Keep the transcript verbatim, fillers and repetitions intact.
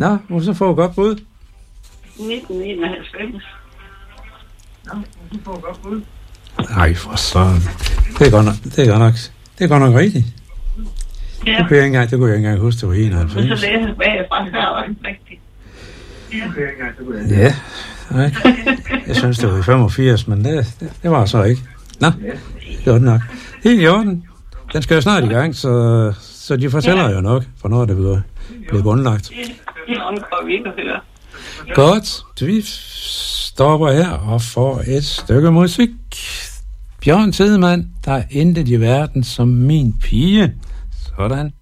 Nå, må du så få et godt bud. nitten enoghalvfems. Nå, du får godt bud. Nej, for sådan. Det er godt nok, det er godt nok, det er godt nok rigtigt. Ja. Det kunne jeg ikke engang, det kunne jeg ikke engang huske, det var enoghalvfems. Men så læser jeg bagfra, det var ikke rigtigt. Ja. Okay, ikke engang, det kunne jeg ikke. Ja, nej. Jeg synes, det var i femogfirs, men det, det, det var så ikke. Nå, det var det nok. Helt i orden. Den skal jo snart i gang, så, så de fortæller jo nok, for når det bliver, bliver grundlagt. Det omgår vi ikke at høre. Godt, vi stopper her og får et stykke musik. Bjørn Tidemand, der er intet i verden som min pige. Sådan.